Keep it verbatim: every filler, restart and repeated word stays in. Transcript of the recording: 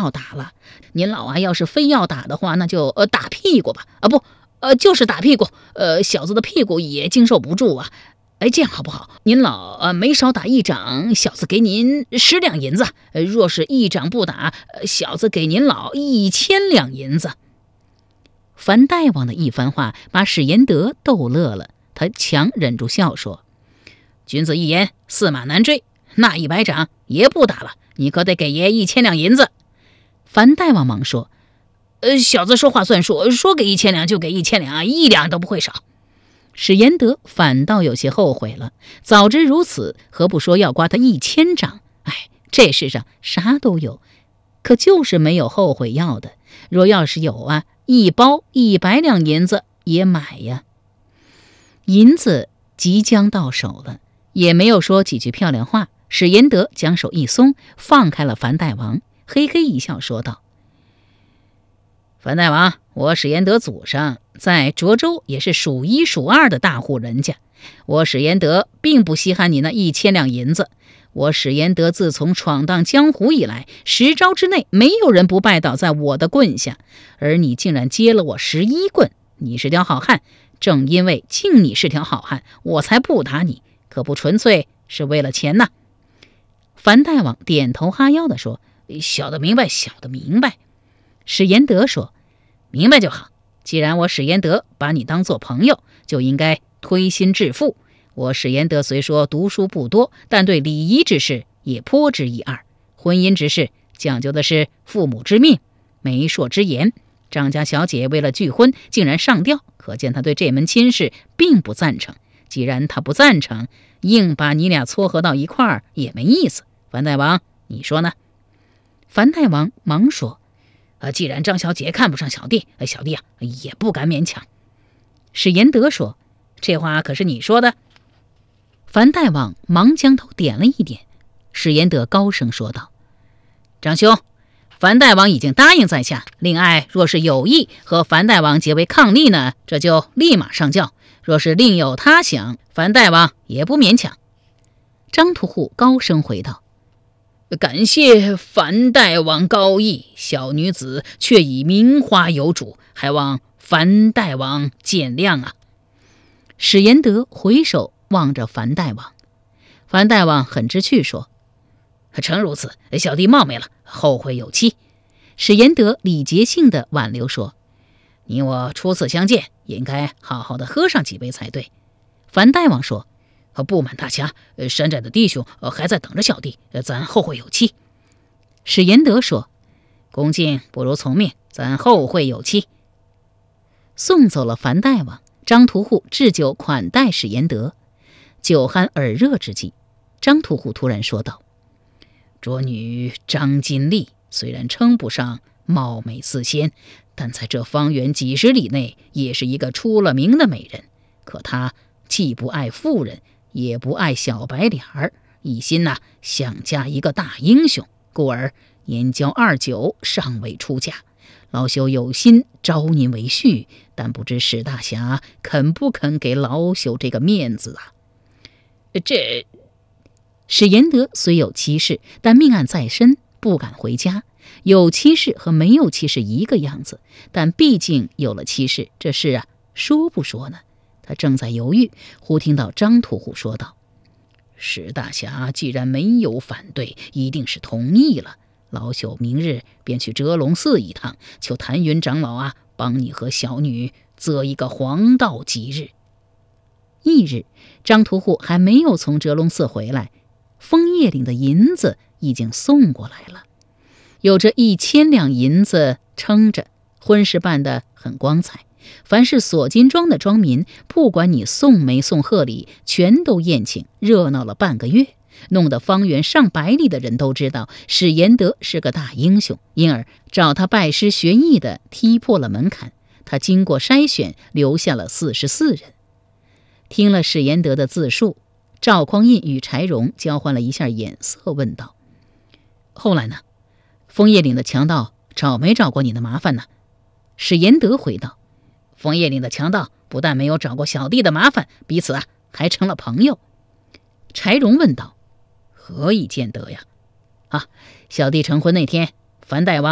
要打了。您老啊，要是非要打的话，那就呃打屁股吧。啊不，呃就是打屁股。呃，小子的屁股也经受不住啊。哎，这样好不好？您老呃没少打一掌，小子给您十两银子；呃，若是一掌不打，呃，小子给您老一千两银子。樊大王的一番话把史延德逗乐了，他强忍住笑说：“君子一言，驷马难追，那一百掌也不打了，你可得给爷一千两银子。”樊大王忙说：“呃，小子说话算数，说给一千两就给一千两，一两都不会少。”史延德反倒有些后悔了，早知如此，何不说要刮他一千掌？哎，这世上啥都有，可就是没有后悔药的。若要是有啊，一包一百两银子也买呀。银子即将到手了，也没有说几句漂亮话，史延德将手一松，放开了樊大王，嘿嘿一笑说道：“樊大王，我史延德祖上在涿州也是数一数二的大户人家，我史延德并不稀罕你那一千两银子。我史延德自从闯荡江湖以来，十招之内没有人不拜倒在我的棍下，而你竟然接了我十一棍，你是条好汉。正因为敬你是条好汉，我才不打你，可不纯粹是为了钱呐。”樊大王点头哈腰地说：“小的明白，小的明白。”史延德说：“明白就好。既然我史延德把你当做朋友，就应该推心置腹。我史延德虽说读书不多，但对礼仪之事也颇知一二。婚姻之事讲究的是父母之命、媒妁之言。张家小姐为了拒婚竟然上吊，可见他对这门亲事并不赞成。既然他不赞成，硬把你俩撮合到一块儿也没意思。樊大王，你说呢？”樊大王忙说：“呃，既然张小姐看不上小弟，呃、小弟啊也不敢勉强。”史延德说：“这话可是你说的？”樊大王忙将头点了一点。史延德高声说道：“张兄，樊大王已经答应在下，令爱若是有意和樊大王结为伉俪呢，这就立马上轿；若是另有他想，樊大王也不勉强。”张屠户高声回道：“感谢樊大王高义，小女子却已名花有主，还望樊大王见谅啊。”史延德回首望着樊大王，樊大王很知趣说：“诚如此，小弟冒昧了，后会有期。”史延德礼节性的挽留说：“你我初次相见，应该好好的喝上几杯才对。”樊大王说：“不瞒大侠，山寨的弟兄还在等着小弟，咱后会有期。”史延德说：“恭敬不如从命，咱后会有期。”送走了樊大王，张屠户置酒款待史延德。酒酣耳热之际，张屠户突然说道：“卓女张金丽虽然称不上貌美似仙，但在这方圆几十里内也是一个出了名的美人。可她既不爱妇人，也不爱小白脸儿，一心呐、啊、想嫁一个大英雄，故而年交二九，尚未出嫁。老朽有心招您为婿，但不知史大侠肯不肯给老朽这个面子啊？”这史延德虽有妻室，但命案在身，不敢回家。有妻室和没有妻室一个样子，但毕竟有了妻室，这事啊说不说呢？他正在犹豫，忽听到张屠户说道：“史大侠既然没有反对，一定是同意了。老朽明日便去折龙寺一趟，求谭云长老啊帮你和小女择一个黄道吉日。”翌日，张屠户还没有从折龙寺回来，枫叶岭的银子已经送过来了。有着一千两银子撑着，婚事办得很光彩。凡是锁金庄的庄民，不管你送没送贺礼，全都宴请，热闹了半个月，弄得方圆上百里的人都知道史延德是个大英雄，因而找他拜师学艺的踢破了门槛。他经过筛选，留下了四十四人。听了史延德的自述，赵匡胤与柴荣交换了一下眼色，问道：“后来呢？枫叶岭的强盗找没找过你的麻烦呢？”史延德回道：“枫叶岭的强盗不但没有找过小弟的麻烦，彼此啊还成了朋友。”柴荣问道：“何以见得呀？”“啊，小弟成婚那天，樊大王